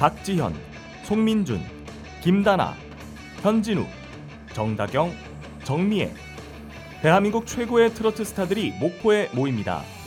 박지현, 송민준, 김다나, 현진우, 정다경, 정미애. 대한민국 최고의 트로트 스타들이 목포에 모입니다.